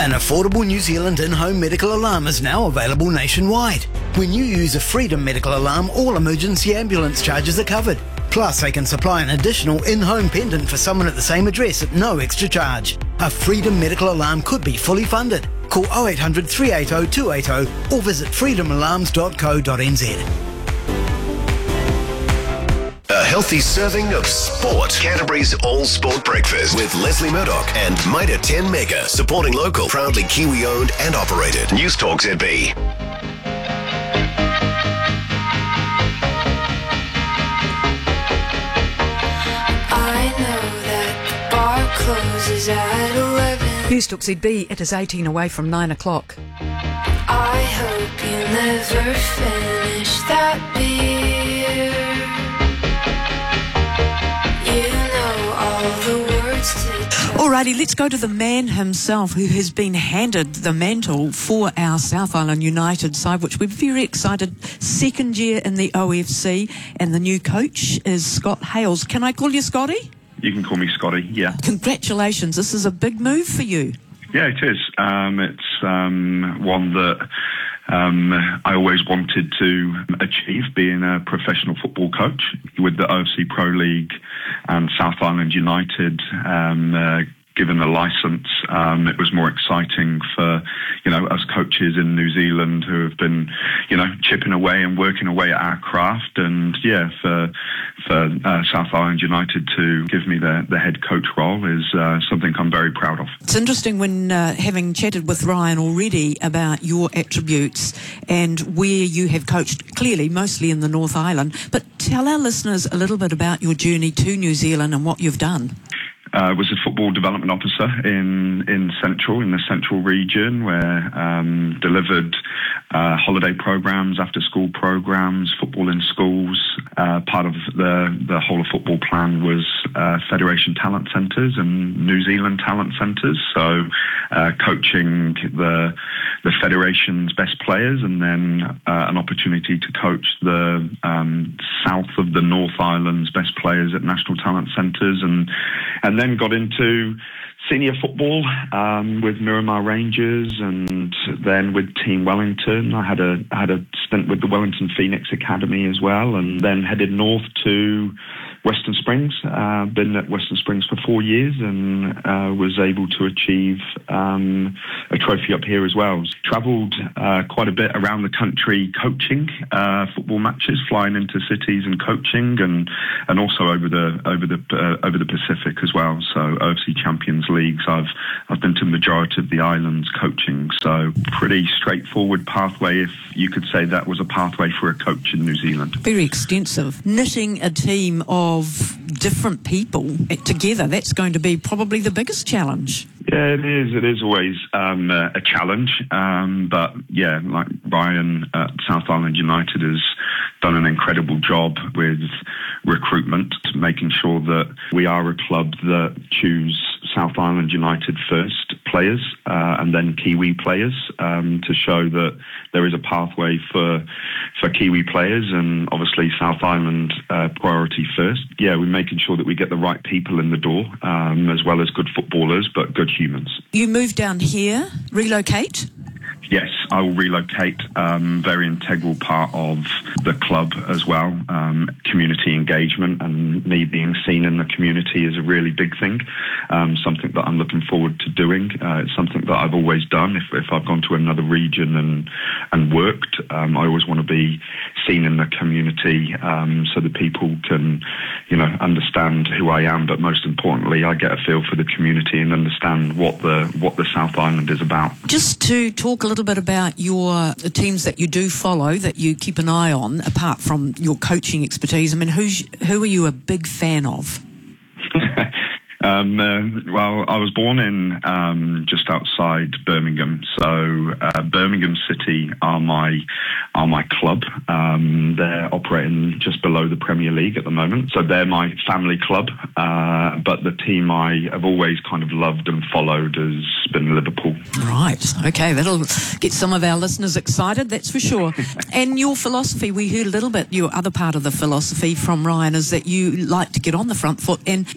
An affordable New Zealand in-home medical alarm is now available nationwide. When you use a Freedom medical alarm, all emergency ambulance charges are covered. Plus, they can supply an additional in-home pendant for someone at the same address at no extra charge. A Freedom medical alarm could be fully funded. Call 0800 380 280 or visit freedomalarms.co.nz. A healthy serving of sport. Canterbury's All Sport Breakfast with Leslie Murdoch and Mitre 10 Mega. Supporting local, proudly Kiwi owned and operated. News Talk ZB. I know that the bar closes at 11. News Talk ZB, it is 18 away from 9 o'clock. I hope you never finish that beer. You know all the words to tell. Alrighty, let's go to the man himself who has been handed the mantle for our South Island United side, which we're very excited. Second year in the OFC, and the new coach is Scott Hales. Can I call you Scotty? You can call me Scotty, yeah. Congratulations, this is a big move for you. Yeah, it is. It's one that I always wanted to achieve, being a professional football coach with the OFC Pro League and South Island United. Given the licence, it was more exciting for, us coaches in New Zealand who have been, chipping away and working away at our craft. And for South Island United to give me the head coach role is something I'm very proud of. It's interesting when having chatted with Ryan already about your attributes and where you have coached, clearly mostly in the North Island, but tell our listeners a little bit about your journey to New Zealand and what you've done. Was a football development officer in the central region, where delivered holiday programs, after school programs, football in schools. Part of the whole of football plan was Federation talent centres and New Zealand talent centres. So coaching the Federation's best players, and then an opportunity to coach the south of the North Island's best players at national talent centres, and then got into senior football with Miramar Rangers, and then with Team Wellington. I had a stint with the Wellington Phoenix Academy as well, and then headed north to Western Springs. Been at Western Springs for 4 years, and was able to achieve a trophy up here as well. Travelled quite a bit around the country coaching football matches, flying into cities and coaching, and also over the Pacific as well. So OFC Champions Leagues, I've been to the majority of the islands coaching. So pretty straightforward pathway, if you could say that was a pathway for a coach in New Zealand. Very extensive. Knitting a team of different people together, that's going to be probably the biggest challenge. Yeah, it is. It is always a challenge. But yeah, like Ryan at South Island United has done an incredible job with recruitment, making sure that we are a club that choose South Island United first players and then Kiwi players, to show that there is a pathway for Kiwi players, and obviously South Island priority first. Yeah, we're making sure that we get the right people in the door, as well as good footballers, but good humans. You moved down here, relocate? Yes, I will relocate. Very integral part of the club as well. Community engagement and me being seen in the community is a really big thing. Something that I'm looking forward to doing. It's something that I've always done. If I've gone to another region and worked, I always want to be seen in the community, so that people can, understand who I am. But most importantly, I get a feel for the community and understand what the South Island is about. Just to talk a little bit about the teams that you do follow, that you keep an eye on, apart from your coaching expertise. I mean, who are you a big fan of? Well, I was born in just outside Birmingham, so Birmingham City are my club. They're operating just below the Premier League at the moment, so they're my family club. But the team I have always kind of loved and followed has been Liverpool. Right, okay, that'll get some of our listeners excited, that's for sure. And your philosophy, we heard a little bit, your other part of the philosophy from Ryan is that you like to get on the front foot and